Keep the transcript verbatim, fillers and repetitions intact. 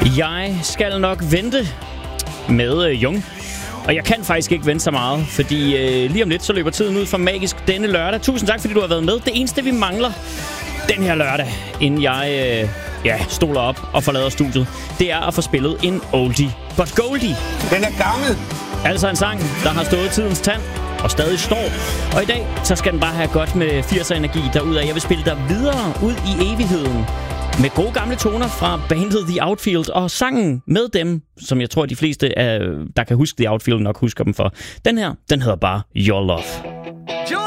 Jeg skal nok vente med øh, Jung. Og jeg kan faktisk ikke vente så meget, fordi øh, lige om lidt, så løber tiden ud for Magisk denne lørdag. Tusind tak, fordi du har været med. Det eneste, vi mangler den her lørdag, inden jeg øh, ja, stoler op og forlader studiet, det er at få spillet en oldie but goldie. Den er gammel. Altså en sang, der har stået tidens tand og stadig står. Og i dag, så skal den bare have godt med firser energi derudad. Jeg vil spille dig videre ud i evigheden med gode gamle toner fra bandet The Outfield, og sangen med dem, som jeg tror de fleste, af, der kan huske The Outfield, nok husker dem for. Den her, den hedder bare Your Love.